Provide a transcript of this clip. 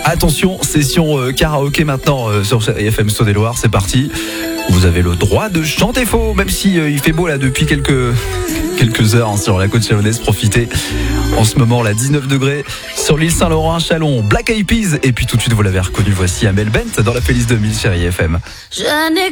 Attention, session karaoké maintenant sur Chérie FM Saône-et-Loire, c'est parti. Vous avez le droit de chanter faux, même si il fait beau là depuis quelques heures sur la côte chalonnaise. Profitez. En ce moment, là, 19 degrés sur l'île Saint-Laurent, Chalon, Black Eyed Peas. Et puis tout de suite, vous l'avez reconnu, voici Amel Bent dans la playlist 2000 Chérie FM. Je n'ai